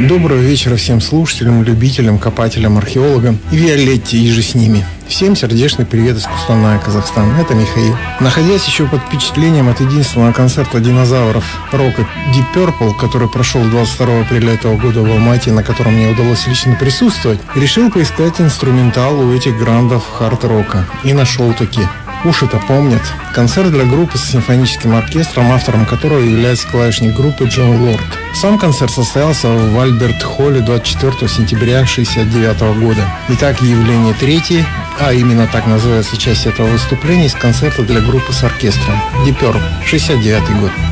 Доброго вечера всем слушателям, любителям, копателям, археологам и Виолетте, и же с ними. Всем сердечный привет из Кустаная, Казахстан. Это Михаил. Находясь еще под впечатлением от единственного концерта динозавров рока Deep Purple, который прошел 22 апреля этого года в Алмате, на котором мне удалось лично присутствовать, решил поискать инструментал у этих грандов хард-рока. И нашел таки. Уши-то помнят. Концерт для группы с симфоническим оркестром, автором которого является клавишник группы Джон Лорд. Сам концерт состоялся в Альберт-холле 24 сентября 1969 года. Итак, явление третье, а именно так называется часть этого выступления, из концерта для группы с оркестром Deep Purple, 1969 год.